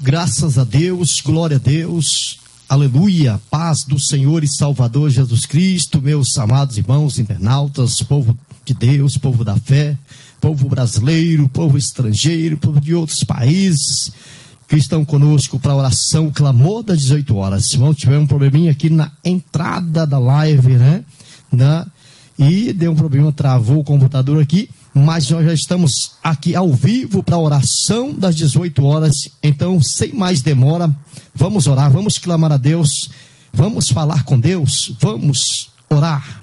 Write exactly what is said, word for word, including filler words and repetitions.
Graças a Deus, glória a Deus, aleluia, paz do Senhor e Salvador Jesus Cristo, meus amados irmãos internautas, povo de Deus, povo da fé, povo brasileiro, povo estrangeiro, povo de outros países que estão conosco para a oração, clamor das dezoito horas. Irmão, tivemos um probleminha aqui na entrada da live, né? Na, e deu um problema, travou o computador aqui, mas nós já estamos aqui ao vivo para a oração das dezoito horas. Então, sem mais demora, vamos orar, vamos clamar a Deus, vamos falar com Deus, vamos orar.